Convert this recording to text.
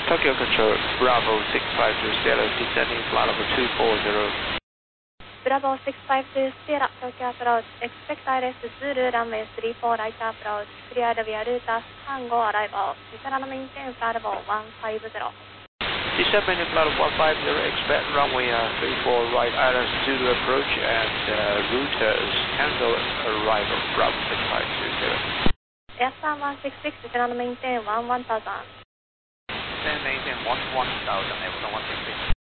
Tokyo Control, Bravo 652 Sierra, descending flight level 240. Bravo 652 Sierra, Tokyo approach, expect ILS Zulu, runway 34 right approach, cleared via route Tango arrival, descend and maintain flight level 150. Descend maintain flight level 150, expect runway 34 right ILS Zulu approach and route Tango arrival, Bravo 652 Sierra. Airsan 166, descend and maintain 1000. Descend maintain 1000, Airsan 166.